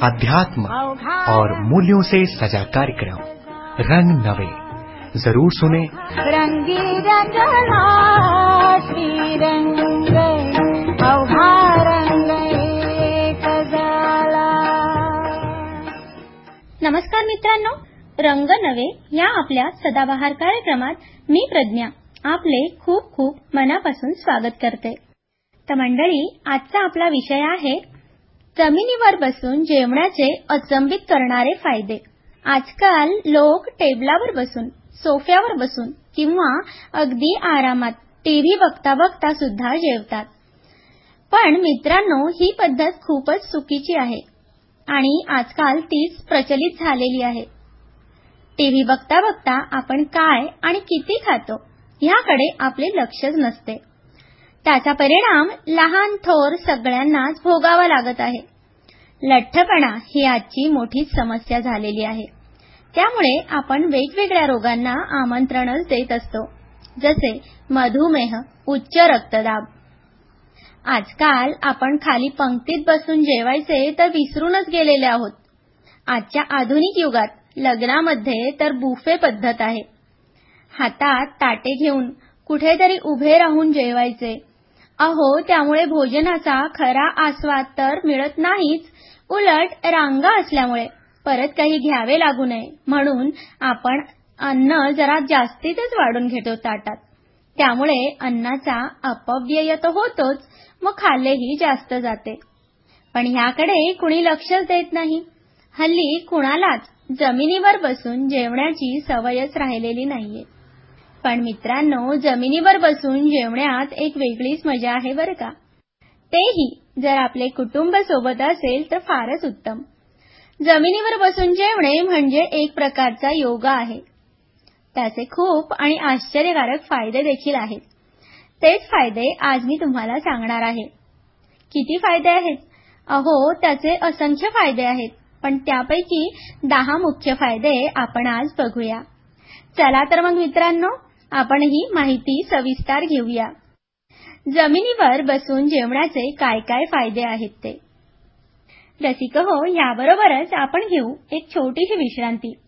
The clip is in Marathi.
अध्यात्म और मूल्यों से सजा कार्यक्रम रंग नवे जरूर सुने। रंगी रंगला श्रीरंग अवघा रंग एक झाला। नमस्कार मित्रांनो, रंग नवे या आपल्या सदाबहार कार्यक्रमात मी प्रज्ञा आपले खूप खूप मनापासून स्वागत करते। तर मंडळी, आजचा आपला विषय आहे जमिनीवर बसून जेवणाचे अचंबित करणारे फायदे। आजकाल लोक टेबलावर बसून, सोफ्यावर बसून किंवा अगदी आरामात टीव्ही बघता बघता सुद्धा जेवतात। पण मित्रांनो, ही पद्धत खूपच चुकीची आहे आणि आजकाल तीच प्रचलित झालेली आहे। टीव्ही बघता बघता आपण काय आणि किती खातो याकडे आपले लक्षच नसते। त्याचा परिणाम लहान थोर सगळ्यांनाच भोगावा लागत आहे। लठ्ठपणा ही आजची मोठी समस्या झालेली आहे। त्यामुळे आपण वेगवेगळ्या रोगांना आमंत्रणच देत असतो, जसे मधुमेह, उच्च रक्तदाब। आजकाल आपण खाली पंक्तीत बसून जेवायचे तर विसरूनच गेलेले आहोत। आजच्या आधुनिक युगात लग्नामध्ये तर बुफे पद्धत आहे। हातात ताटे घेऊन कुठेतरी उभे राहून जेवायचे। अहो, त्यामुळे भोजनाचा खरा आस्वाद तर मिळत नाहीच, उलट रांगा असल्यामुळे परत काही घ्यावे लागू नये म्हणून आपण अन्न जरा जास्तीतच वाढून घेतो ताटात। त्यामुळे अन्नाचा अपव्यय तर होतोच, मग खाल्लेही जास्त जाते। पण ह्याकडे कुणी लक्षच देत नाही। हल्ली कुणालाच जमिनीवर बसून जेवण्याची सवयच राहिलेली नाहीये। पण मित्रांनो, जमिनीवर बसून जेवण्यात एक वेगळीच मजा आहे बरं का। तेही जर आपले कुटुंब सोबत असेल तर फारच उत्तम। जमिनीवर बसून जेवणे म्हणजे एक प्रकारचा योगा आहे। त्याचे खूप आणि आश्चर्यकारक फायदे देखील आहेत। तेच फायदे आज मी तुम्हाला सांगणार आहे। किती फायदे आहेत? अहो, त्याचे असंख्य फायदे आहेत, पण त्यापैकी 10 मुख्य फायदे आपण आज बघूया। चला तर मग मित्रांनो, आपण ही माहिती सविस्तर घेऊया। जमिनीवर बसून जेवण्याचे काय काय फायदे आहेत ते। रसिक हो, याबरोबरच आपण घेऊ एक छोटीशी विश्रांती